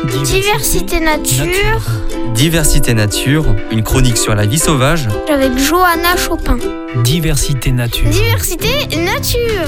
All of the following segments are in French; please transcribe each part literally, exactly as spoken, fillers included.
Diversité nature. Diversité nature, une chronique sur la vie sauvage. Avec Johanna Chopin. Diversité nature. Diversité nature.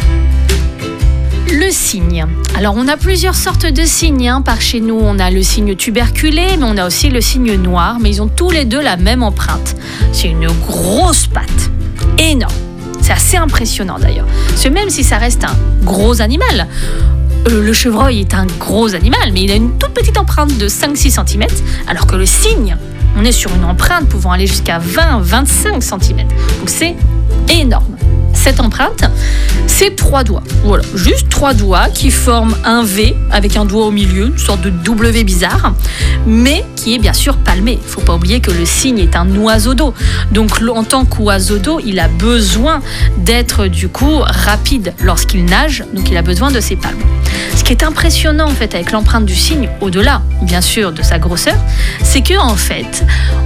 Le cygne. Alors on a plusieurs sortes de cygnes. Hein. Par chez nous, on a le cygne tuberculé, mais on a aussi le cygne noir. Mais ils ont tous les deux la même empreinte. C'est une grosse patte, énorme. C'est assez impressionnant d'ailleurs. Parce que même si ça reste un gros animal, euh, le chevreuil est un gros animal, mais il a une toute petite empreinte de cinq à six centimètres, alors que le cygne, on est sur une empreinte pouvant aller jusqu'à vingt à vingt-cinq centimètres. Donc c'est énorme. Cette empreinte, c'est trois doigts. Voilà, juste trois doigts qui forment un V avec un doigt au milieu, une sorte de W bizarre, mais qui est bien sûr palmé. Il ne faut pas oublier que le cygne est un oiseau d'eau. Donc en tant qu'oiseau d'eau, il a besoin d'être du coup rapide lorsqu'il nage, donc il a besoin de ses palmes. Ce qui est impressionnant en fait avec l'empreinte du cygne, au-delà bien sûr de sa grosseur, c'est que en fait,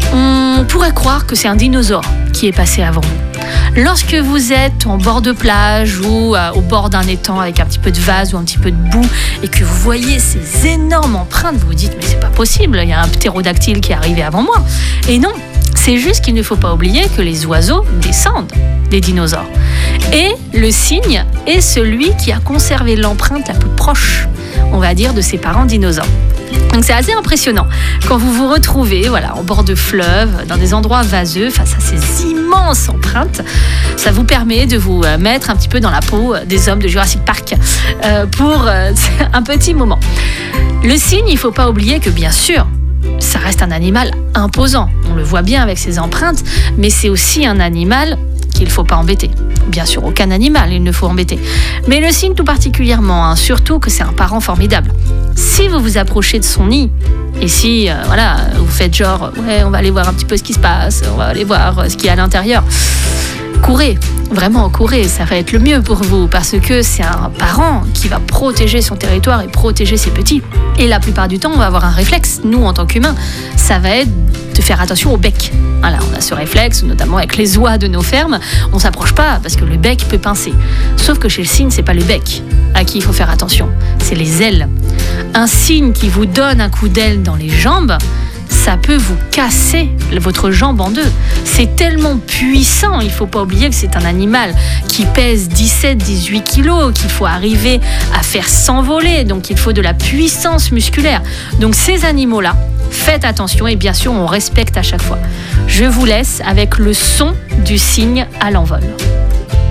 on pourrait croire que c'est un dinosaure qui est passé avant vous. Lorsque vous êtes en bord de plage ou euh, au bord d'un étang avec un petit peu de vase ou un petit peu de boue et que vous voyez ces énormes empreintes, vous vous dites mais c'est pas possible, il y a un ptérodactyle qui est arrivé avant moi. Et non, c'est juste qu'il ne faut pas oublier que les oiseaux descendent des dinosaures. Et le cygne est celui qui a conservé l'empreinte la plus proche, on va dire, de ses parents dinosaures. Donc c'est assez impressionnant quand vous vous retrouvez voilà, en bord de fleuve, dans des endroits vaseux, face à ces immenses empreintes. Ça vous permet de vous mettre un petit peu dans la peau des hommes de Jurassic Park euh, pour euh, un petit moment. Le cygne, il ne faut pas oublier que bien sûr, ça reste un animal imposant. On le voit bien avec ses empreintes, mais c'est aussi un animal qu'il ne faut pas embêter. Bien sûr, aucun animal, il ne faut embêter. Mais le cygne tout particulièrement, hein, surtout que c'est un parent formidable. Si vous vous approchez de son nid, et si euh, voilà, vous faites genre, ouais, on va aller voir un petit peu ce qui se passe, on va aller voir ce qu'il y a à l'intérieur, courez, vraiment courez, ça va être le mieux pour vous, parce que c'est un parent qui va protéger son territoire et protéger ses petits. Et la plupart du temps, on va avoir un réflexe, nous en tant qu'humains, ça va être de faire attention au bec. Voilà, on a ce réflexe, notamment avec les oies de nos fermes, on s'approche pas parce que le bec peut pincer. Sauf que chez le cygne, c'est pas le bec à qui il faut faire attention, c'est les ailes. Un cygne qui vous donne un coup d'aile dans les jambes, ça peut vous casser votre jambe en deux. C'est tellement puissant, il ne faut pas oublier que c'est un animal qui pèse dix-sept à dix-huit kilos, qu'il faut arriver à faire s'envoler, donc il faut de la puissance musculaire. Donc ces animaux-là, faites attention et bien sûr on respecte à chaque fois. Je vous laisse avec le son du cygne à l'envol.